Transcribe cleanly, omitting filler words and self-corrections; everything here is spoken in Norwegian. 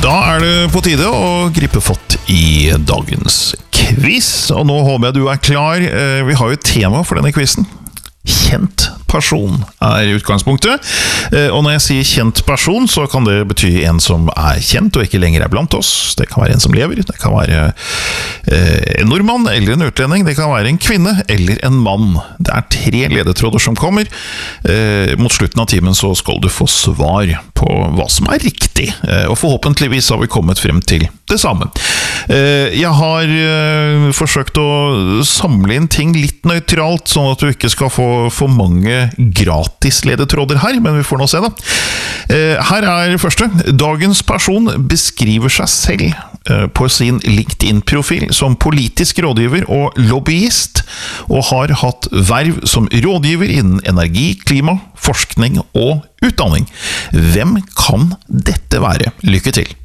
Da det på tide å gripe fatt I dagens quiz, og nå håper jeg du klar. Vi har jo et tema for denne quizen. Kjent person utgangspunktet, og når jeg sier kjent person, så kan det bety en som kjent og ikke lenger blant oss. Det kan være en som lever, det kan være en nordmann eller en utlending, det kan være en kvinne eller en mann. Det 3 ledetråder som kommer. Mot slutten av timen så skal du få svar på hva som riktig, og forhåpentligvis har vi kommet frem til det samme. Jeg har forsøkt å samle inn ting litt nøytralt, sånn at du ikke skal få for mange gratis ledetråder her, men vi får nå se da. Her det første. Dagens person beskriver seg selv på sin LinkedIn-profil som politisk rådgiver og lobbyist, og har hatt verv som rådgiver innen energi, klima, forskning og utdanning. Hvem kan dette være? Lykke til!